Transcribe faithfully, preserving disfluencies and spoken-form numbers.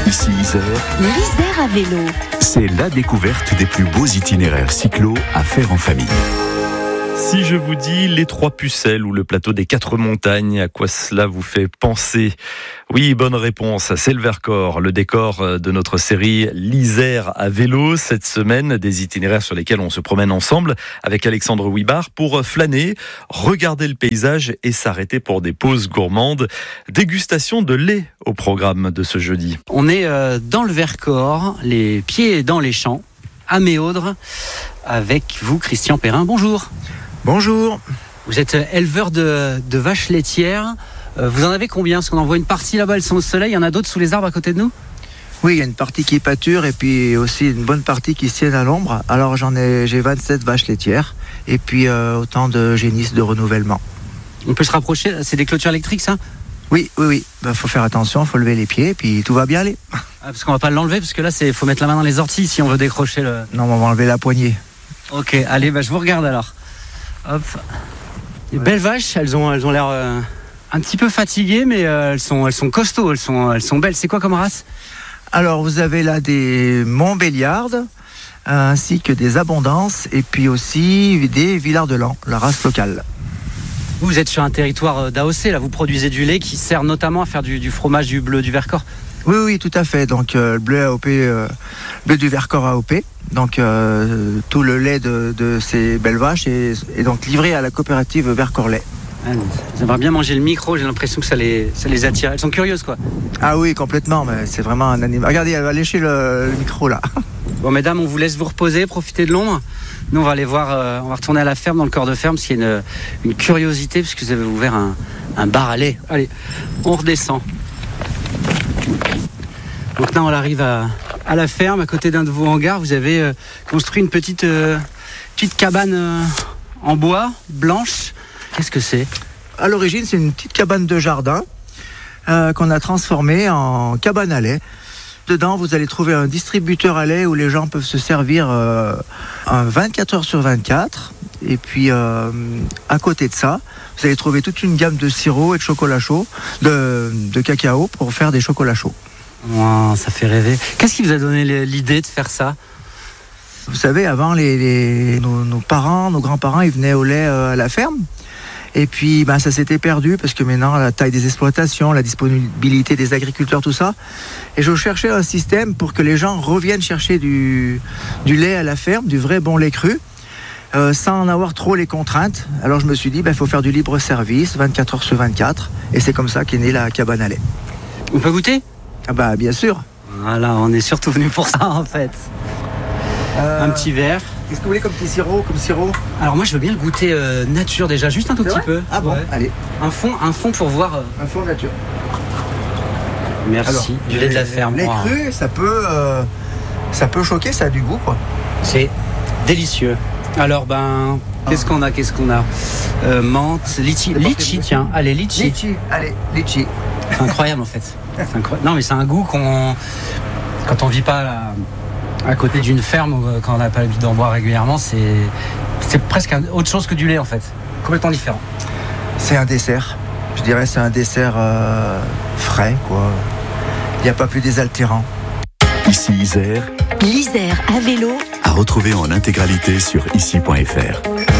Ici Isère. L'Isère à vélo. C'est la découverte des plus beaux itinéraires cyclo à faire en famille. Si je vous dis les Trois Pucelles ou le plateau des Quatre Montagnes, à quoi cela vous fait penser ? Oui, bonne réponse, c'est le Vercors, le décor de notre série l'Isère à vélo. Cette semaine, des itinéraires sur lesquels on se promène ensemble avec Alexandre Ouibard pour flâner, regarder le paysage et s'arrêter pour des pauses gourmandes. Dégustation de lait au programme de ce jeudi. On est dans le Vercors, les pieds dans les champs, à Méaudre, avec vous, Christian Perrin. Bonjour. Bonjour. Vous êtes éleveur de, de vaches laitières. Euh, vous en avez combien ? Parce qu'on en voit une partie là-bas, elles sont au soleil. Il y en a d'autres sous les arbres à côté de nous ? Oui, il y a une partie qui pâture et puis aussi une bonne partie qui se tiennent à l'ombre. Alors j'en ai, j'ai vingt-sept vaches laitières et puis euh, autant de génisses de renouvellement. On peut se rapprocher ? C'est des clôtures électriques, ça ? Oui, oui, oui. Ben, faut faire attention, faut lever les pieds et puis tout va bien aller. Ah, parce qu'on va pas l'enlever, parce que là, il faut mettre la main dans les orties si on veut décrocher le... Non, on va enlever la poignée. Ok, allez, bah, je vous regarde alors. Hop. Les belles vaches, elles ont, elles ont l'air euh, un petit peu fatiguées, mais euh, elles sont, elles sont costauds, elles sont, elles sont belles. C'est quoi comme race ? Alors vous avez là des Montbéliardes, euh, ainsi que des Abondances et puis aussi des Villard de Lans, la race locale. Vous êtes sur un territoire d'A O C, là, vous produisez du lait qui sert notamment à faire du, du fromage du bleu du Vercors. Oui, oui, tout à fait. Donc euh, le bleu A O P, euh, bleu du Vercors A O P. Donc euh, tout le lait de, de ces belles vaches est, est donc livré à la coopérative Vercors Lait. Ah, j'aimerais bien manger le micro, j'ai l'impression que ça les, ça les attire. Elles sont curieuses, quoi. Ah oui, complètement, mais c'est vraiment un animal. Regardez, elle va lécher le, le micro là. Bon, mesdames, on vous laisse vous reposer, profiter de l'ombre. Nous, on va aller voir, euh, on va retourner à la ferme, dans le corps de ferme, parce qu'il y a une, une curiosité, puisque vous avez ouvert un, un bar à lait. Allez, on redescend. Donc là, on arrive à, à la ferme, à côté d'un de vos hangars. Vous avez euh, construit une petite, euh, petite cabane euh, en bois, blanche. Qu'est-ce que c'est ? À l'origine, c'est une petite cabane de jardin euh, qu'on a transformée en cabane à lait. Dedans, vous allez trouver un distributeur à lait où les gens peuvent se servir euh, vingt-quatre heures sur vingt-quatre. Et puis, euh, à côté de ça, vous allez trouver toute une gamme de sirops et de chocolat chaud, de, de cacao pour faire des chocolats chauds. Wow, ça fait rêver. Qu'est-ce qui vous a donné l'idée de faire ça ? Vous savez, avant, les, les, nos, nos parents, nos grands-parents, ils venaient au lait euh, à la ferme. Et puis, ben, ça s'était perdu parce que maintenant, la taille des exploitations, la disponibilité des agriculteurs, tout ça. Et je cherchais un système pour que les gens reviennent chercher du, du lait à la ferme, du vrai bon lait cru, euh, sans en avoir trop les contraintes. Alors, je me suis dit, ben, il faut faire du libre service, vingt-quatre heures sur vingt-quatre. Et c'est comme ça qu'est née la cabane à lait. On peut goûter ? Ah bah, bien sûr. Voilà, on est surtout venu pour ça, en fait. Euh... Un petit verre. Qu'est-ce que vous voulez comme petit sirop, comme sirop ? Alors moi je veux bien le goûter euh, nature déjà, juste un tout petit peu. Ah bon, ouais. Allez. Un fond, un fond pour voir. Euh... Un fond nature. Merci. Alors, du lait de la ferme. Le lait cru, ça peut, euh, ça peut choquer, ça a du goût quoi. C'est délicieux. Alors ben, qu'est-ce qu'on a, qu'est-ce qu'on a euh, Menthe, litchi, litchi, tiens, allez litchi. Litchi, allez, litchi. C'est incroyable en fait. C'est incroyable. Non mais c'est un goût qu'on, quand on vit pas là, à côté d'une ferme ou quand on n'a pas l'habitude d'en boire régulièrement, c'est, c'est presque autre chose que du lait en fait. Complètement différent. C'est un dessert. Je dirais c'est un dessert euh, frais quoi. Il n'y a pas plus désaltérant. Ici Isère. L'Isère à vélo. À retrouver en intégralité sur ici point f r.